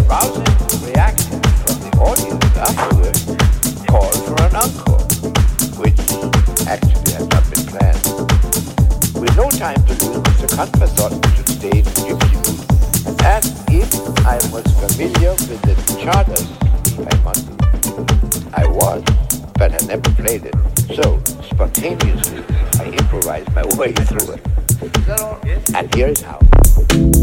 rousing reaction from the audience afterwards called for an encore, which actually had not been planned. With no time to lose, Mr. Kantler thought we should stay in Gypsy Mood and asked if I was familiar with the charters by Monday. I was, but had never played it. So, spontaneously, I improvised my way through it. And here is how.